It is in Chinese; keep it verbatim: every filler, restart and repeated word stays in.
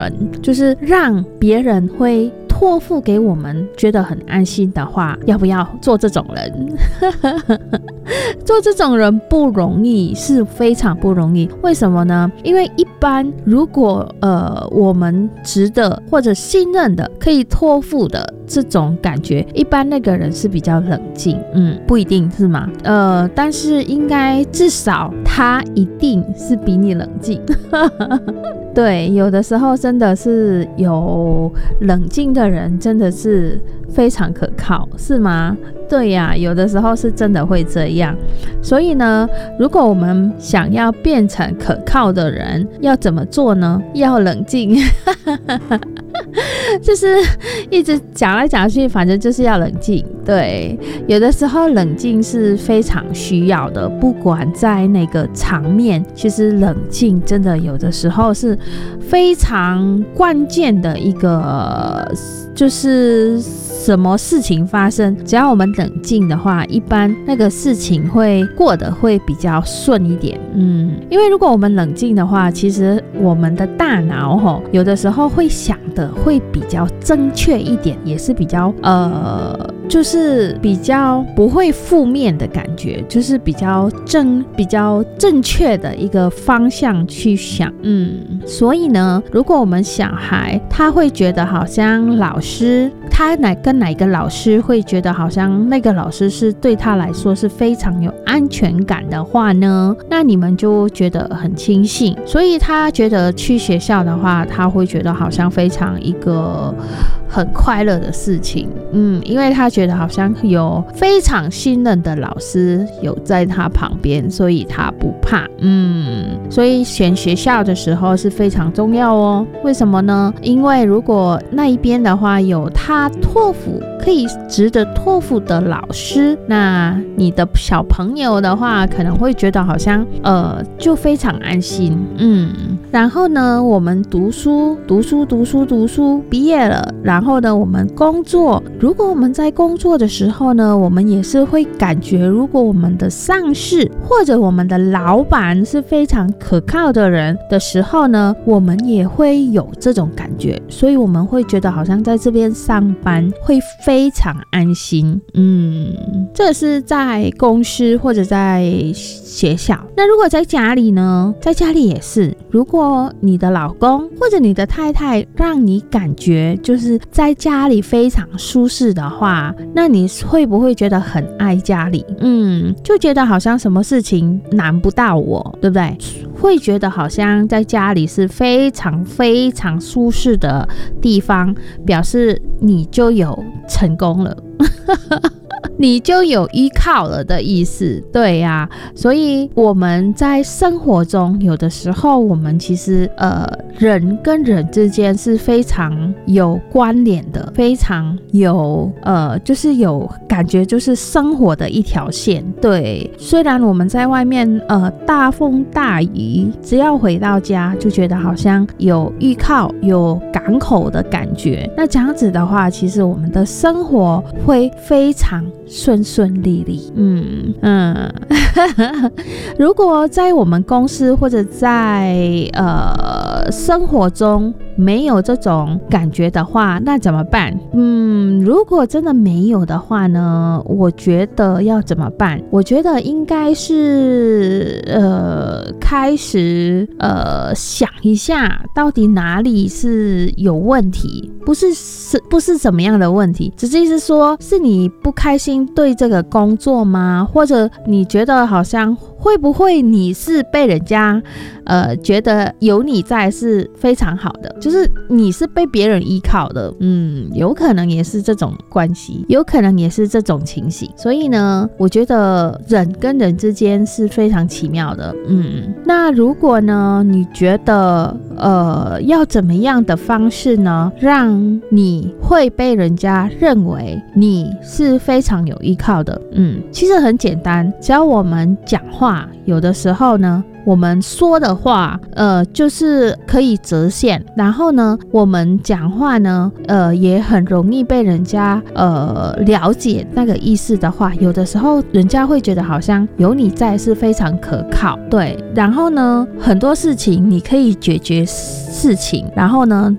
就是让别人会托付给我们觉得很安心的话，要不要做这种人？做这种人不容易，是非常不容易。为什么呢？因为一般如果呃我们值得或者信任的可以托付的这种感觉，一般那个人是比较冷静，嗯，不一定是吗？呃，但是应该至少他一定是比你冷静。对，有的时候真的是有冷静的人真的是非常可靠，是吗？对呀，有的时候是真的会这样。所以呢，如果我们想要变成可靠的人，要怎么做呢？要冷静。就是一直讲来讲去，反正就是要冷静。对，有的时候冷静是非常需要的，不管在哪个场面，其实冷静真的有的时候是非常关键的一个，就是什么事情发生，只要我们冷静的话，一般那个事情会过得会比较顺一点。嗯，因为如果我们冷静的话，其实我们的大脑吼，有的时候会想的会比较正确一点，也是比较呃，就是比较不会负面的感觉，就是比较正、比较正确的一个方向去想。嗯，所以呢，如果我们小孩他会觉得好像老师，他哪跟哪个老师会觉得好像那个老师是对他来说是非常有安全感的话呢，那你们就觉得很轻信，所以他觉得去学校的话，他会觉得好像非常一个很快乐的事情。嗯，因为他觉得好像有非常信任的老师有在他旁边，所以他不怕。嗯，所以选学校的时候是非常重要哦。为什么呢？因为如果那一边的话有他托付可以值得托付的老师，那你的小朋友的话可能会觉得好像呃就非常安心。嗯，然后呢，我们读书读书读书读书毕业了，然后呢我们工作，如果我们在工作的时候呢，我们也是会感觉，如果我们的上司或者我们的老板是非常可靠的人的时候呢，我们也会有这种感觉，所以我们会觉得好像在这边上班会非常安心。嗯，这是在公司或者在学校。那如果在家里呢？在家里也是，如果你的老公或者你的太太让你感觉就是在家里非常舒适的话，那你会不会觉得很爱家里？嗯，就觉得好像什么事情难不到我，对不对？会觉得好像在家里是非常非常舒适的地方，表示你就有成功了。你就有依靠了的意思。对呀、啊，所以我们在生活中有的时候我们其实呃人跟人之间是非常有关联的，非常有呃就是有感觉，就是生活的一条线。对，虽然我们在外面呃大风大雨，只要回到家就觉得好像有依靠有港口的感觉，那这样子的话，其实我们的生活会非常顺顺利利。嗯嗯，如果在我们公司或者在呃生活中没有这种感觉的话，那怎么办？嗯，如果真的没有的话呢，我觉得要怎么办？我觉得应该是呃开始呃想一下，到底哪里是有问题，不是是不是怎么样的问题，只是意思说是你不开心对这个工作吗？或者你觉得好像会不会你是被人家呃觉得有你在是非常好的，就是你是被别人依靠的。嗯，有可能也是这种关系，有可能也是这种情形。所以呢，我觉得人跟人之间是非常奇妙的。嗯，那如果呢你觉得呃要怎么样的方式呢，让你会被人家认为你是非常有依靠的？嗯，其实很简单，只要我们讲话有的时候呢我们说的话，呃，就是可以折现，然后呢，我们讲话呢，呃，也很容易被人家呃了解那个意思的话，有的时候人家会觉得好像有你在是非常可靠，对。然后呢，很多事情你可以解决事情，然后呢，